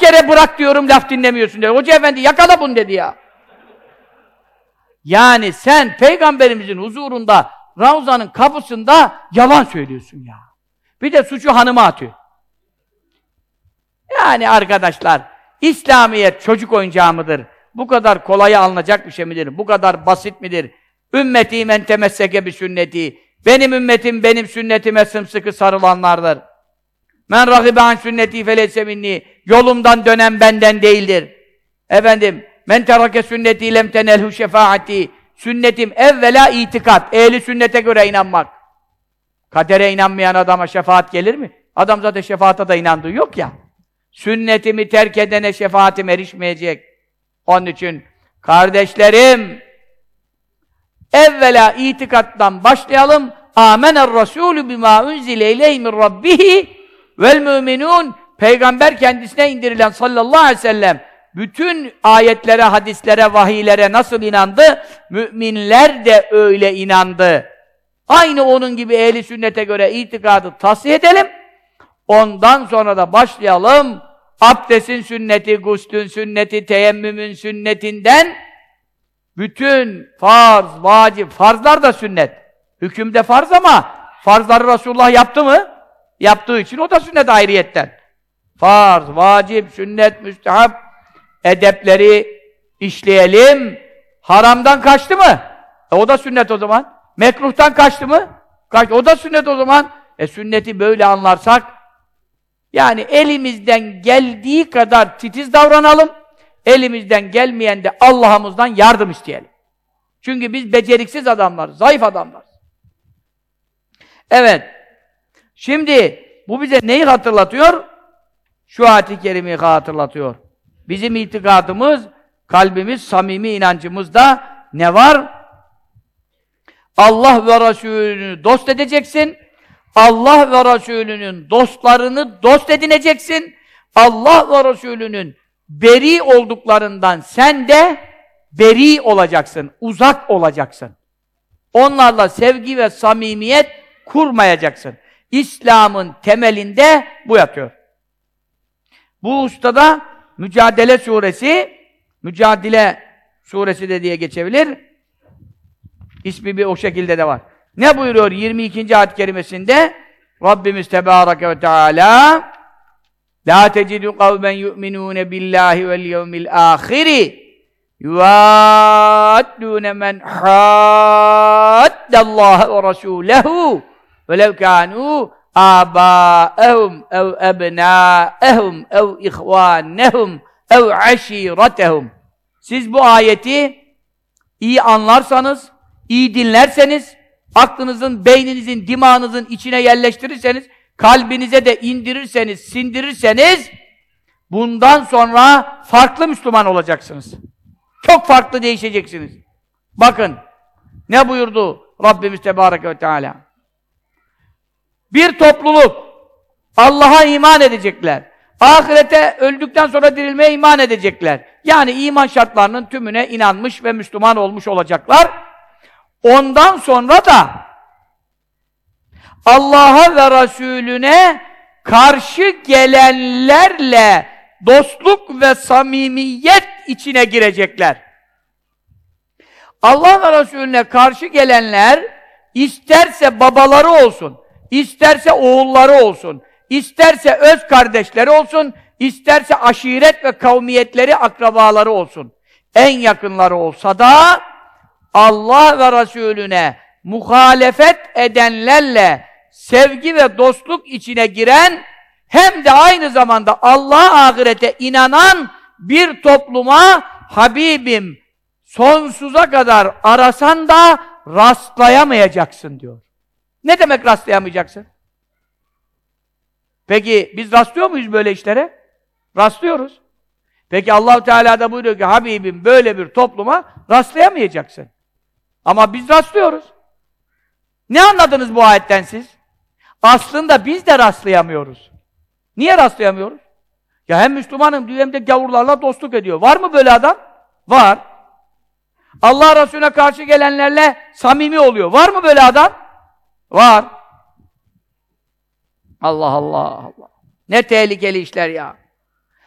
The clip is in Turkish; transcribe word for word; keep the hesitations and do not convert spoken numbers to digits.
kere bırak diyorum, laf dinlemiyorsun diyor. Hoca efendi yakala bunu dedi ya. Yani sen Peygamberimizin huzurunda, Ravza'nın kapısında yalan söylüyorsun ya. Bir de suçu hanıma atıyor. Yani arkadaşlar, İslamiyet çocuk oyuncağı mıdır? Bu kadar kolaya alınacak bir şey midir? Bu kadar basit midir? Ümmeti men temesseke bi sünneti. Benim ümmetim benim sünnetime sımsıkı sarılanlardır. Men ragibe an sünneti feleyse minni. Yolumdan dönen benden değildir. Efendim, men terake sünneti lem tenelhu şefaati. Sünnetim evvela itikat. Ehli sünnete göre inanmak. Kadere inanmayan adama şefaat gelir mi? Adam zaten şefaata da inandığı yok ya. Sünnetimi terk edene şefaatim erişmeyecek. Onun için kardeşlerim, evvela itikattan başlayalım. Âmener rasûlü bimâ unzile ileyhi min rabbihi vel müminûn. Peygamber kendisine indirilen sallallahu aleyhi ve sellem bütün ayetlere, hadislere, vahiylere nasıl inandı? Müminler de öyle inandı. Aynı onun gibi ehli sünnete göre itikadı tasih edelim. Ondan sonra da başlayalım. Abdestin sünneti, guslün sünneti, teyemmümün sünnetinden bütün farz, vacip, farzlar da sünnet. Hükümde farz ama farzları Resulullah yaptı mı? Yaptığı için o da sünnet ayrıyetten. Farz, vacip, sünnet, müstehap edepleri işleyelim. Haramdan kaçtı mı? E o da sünnet o zaman. Mekruhtan kaçtı mı? Kaç, o da sünnet o zaman. E sünneti böyle anlarsak, yani elimizden geldiği kadar titiz davranalım, elimizden gelmeyen de Allah'ımızdan yardım isteyelim. Çünkü biz beceriksiz adamlarız, zayıf adamlarız. Evet, şimdi bu bize neyi hatırlatıyor? Şu ayet-i kerimeyi hatırlatıyor. Bizim itikadımız, kalbimiz, samimi inancımızda ne var? Allah ve Resulünü dost edeceksin. Allah ve Resulünün dostlarını dost edineceksin. Allah ve Resulünün beri olduklarından sen de beri olacaksın, uzak olacaksın. Onlarla sevgi ve samimiyet kurmayacaksın. İslam'ın temelinde bu yatıyor. Bu ustada Mücadele Suresi, Mücadele Suresi de diye geçebilir. İsmi bir o şekilde de var. Ne buyuruyor yirmi ikinci ayet-i kerimesinde? Rabbimiz Tebareke ve Teala La tecidu kavmen yu'minûne billahi vel yevmil âhiri yuvaddûne men haddallâhe ve rasûlehu velev kânû âbâehum ev ebnâehum ev ihvânehum ev aşîretehum. Siz bu ayeti iyi anlarsanız, iyi dinlerseniz, aklınızın, beyninizin, dimağınızın içine yerleştirirseniz, kalbinize de indirirseniz, sindirirseniz, bundan sonra farklı Müslüman olacaksınız. Çok farklı değişeceksiniz. Bakın, ne buyurdu Rabbimiz Tebareke ve Teala? Bir topluluk Allah'a iman edecekler. Ahirete öldükten sonra dirilmeye iman edecekler. Yani iman şartlarının tümüne inanmış ve Müslüman olmuş olacaklar. Ondan sonra da Allah'a ve Resulüne karşı gelenlerle dostluk ve samimiyet içine girecekler. Allah ve Resulüne karşı gelenler, isterse babaları olsun, isterse oğulları olsun, isterse öz kardeşleri olsun, isterse aşiret ve kavmiyetleri, akrabaları olsun, en yakınları olsa da Allah ve Resulüne muhalefet edenlerle sevgi ve dostluk içine giren, hem de aynı zamanda Allah'a, ahirete inanan bir topluma Habibim sonsuza kadar arasan da rastlayamayacaksın diyor. Ne demek rastlayamayacaksın? Peki biz rastlıyor muyuz böyle işlere? Rastlıyoruz. Peki Allah-u Teala da buyuruyor ki Habibim böyle bir topluma rastlayamayacaksın. Ama biz rastlıyoruz. Ne anladınız bu ayetten siz? Aslında biz de rastlayamıyoruz. Niye rastlayamıyoruz? Ya hem Müslümanım diyor hem de gavurlarla dostluk ediyor. Var mı böyle adam? Var. Allah Resulüne karşı gelenlerle samimi oluyor. Var mı böyle adam? Var. Allah Allah Allah. Ne tehlikeli işler ya.